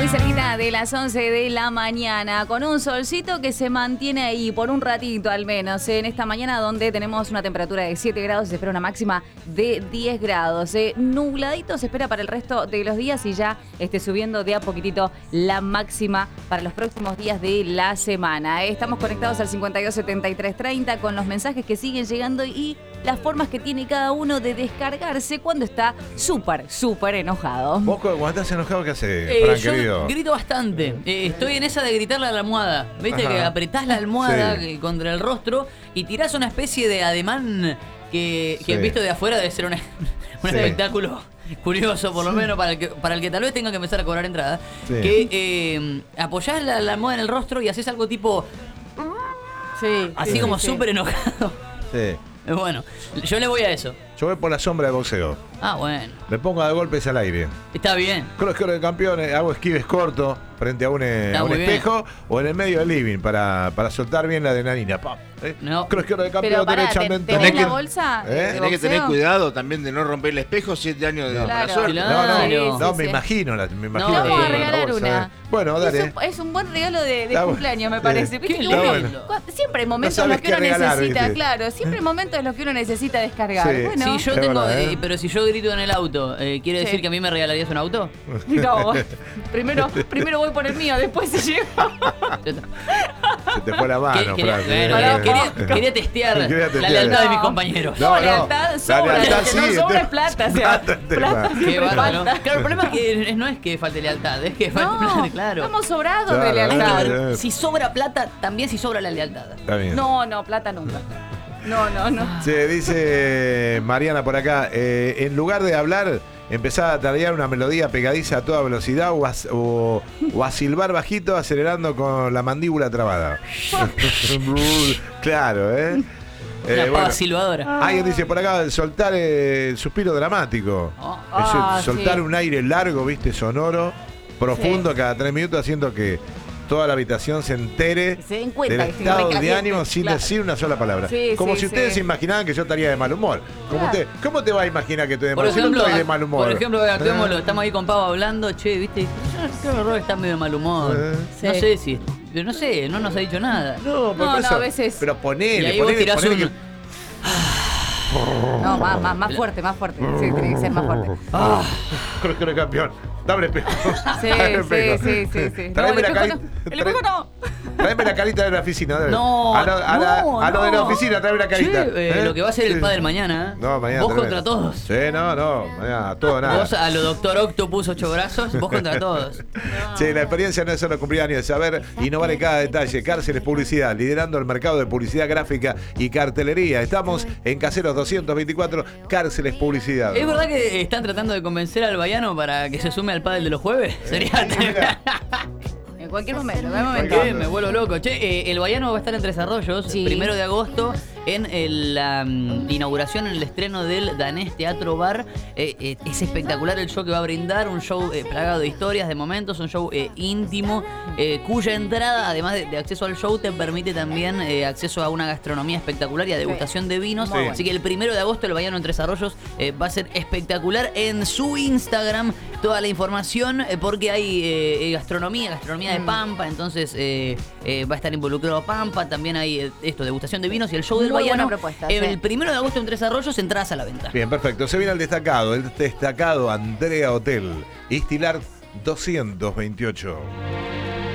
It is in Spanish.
muy cerquita de las 11 de la mañana, con un solcito que se mantiene ahí por un ratito al menos, en esta mañana donde tenemos una temperatura de 7 grados, se espera una máxima de 10 grados. Nubladito se espera para el resto de los días y ya subiendo de a poquitito la máxima para los próximos días de la semana. Estamos conectados al 527330 con los mensajes que siguen llegando y las formas que tiene cada uno de descargarse cuando está súper enojado. ¿Vos cuando estás enojado qué haces, Fran, yo querido? grito bastante. Estoy en esa de gritarle a la almohada. ¿Viste? Ajá. Que apretás la almohada contra el rostro y tirás una especie de ademán que visto de afuera debe ser un espectáculo curioso, por lo menos para el que tal vez tenga que empezar a cobrar entrada. Sí. Que apoyás la almohada en el rostro y haces algo tipo... así como súper enojado. Sí. Bueno, yo le voy a eso. Yo voy por la sombra de boxeo. Ah, bueno. Me pongo a dar golpes al aire. Está bien. Creo de campeones, hago esquives cortos frente a un espejo o en el medio del living para soltar bien la adrenalina. No. Creo de campeón derechamente. ¿Tenés la bolsa? Tenés que tener cuidado también de no romper el espejo, 7 años de mala suerte. Me imagino. No, vamos a regalar una. Bueno, dale. Es un buen regalo de cumpleaños, me parece. Siempre hay momentos en los que uno necesita, claro, siempre hay momentos en los que uno necesita descargar. Bueno. Si yo tengo, pero si yo grito en el auto, ¿quiere decir que a mí me regalarías un auto? No, primero voy por el mío, después se llega. Se te fue la mano, Fran. Quería testear la lealtad de mis compañeros. No, lealtad sobra. Lo que no sobra es plata. Plata siempre falta. Claro, el problema es que no es que falte lealtad, es que falte plata, claro. Estamos sobrados de lealtad. Si sobra plata, también si sobra la lealtad. No, plata nunca. No. Se dice Mariana por acá, en lugar de hablar, empezar a tararear una melodía pegadiza a toda velocidad o a silbar bajito acelerando con la mandíbula trabada. Claro, Una pava silbadora. Alguien dice por acá, soltar el suspiro dramático. Soltar un aire largo, viste, sonoro, profundo cada 3 minutos, haciendo que toda la habitación se entere del estado de ánimo sin decir una sola palabra. Como si ustedes se imaginaban que yo estaría de mal humor. ¿Cómo te vas a imaginar que estoy de mal humor? No estoy de mal humor. Por ejemplo, estamos ahí con Pau hablando, viste, creo que está medio de mal humor. No sé si... No sé, no nos ha dicho nada. No, a veces... Pero ponele. No, más fuerte. Sí, tiene que ser más fuerte. Creo que eres campeón. Dame el espejo. Sí. Tráeme la carita. El espejo no. Tráeme la carita de la oficina. No. A lo de la oficina, tráeme la carita. Lo que va a ser el padre mañana. No, mañana. Vos contra todos. Sí, no. Mañana, todo nada. Vos a lo Doctor Octopus 8 brazos, vos contra todos. Sí, la experiencia no es solo cumplir años, es saber innovar en cada detalle. Cárceles Publicidad, liderando el mercado de publicidad gráfica y cartelería. Estamos en Caseros 224, Cárceles Publicidad. ¿Es verdad que están tratando de convencer al Baiano para que se sume al pádel de los jueves? Sería... En cualquier momento. Me vuelvo loco. El Baiano va a estar en Tres Arroyos, 1 de agosto, en la inauguración, en el estreno del Danés Teatro Bar. Es espectacular el show que va a brindar, un show plagado de historias, de momentos, un show íntimo, cuya entrada, además de acceso al show, te permite también acceso a una gastronomía espectacular y a degustación de vinos. Así que el 1 de agosto el Baiano en Tres Arroyos va a ser espectacular. En su Instagram toda la información, porque hay gastronomía de Pampa, entonces va a estar involucrado Pampa, también hay degustación de vinos y el show del Baiano. El 1 de agosto en Tres Arroyos, entradas a la venta. Bien, perfecto. Se viene el destacado Andrea Hotel, Istilar 228.